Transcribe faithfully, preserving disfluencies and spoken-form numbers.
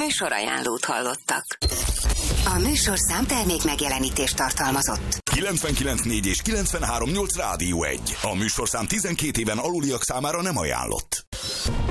Műsorajánlót hallottak. A műsorszám termék megjelenítést tartalmazott. kilencvenkilenc négy és kilencvenhárom nyolc Rádió egy. A műsorszám tizenkét éven aluliak számára nem ajánlott.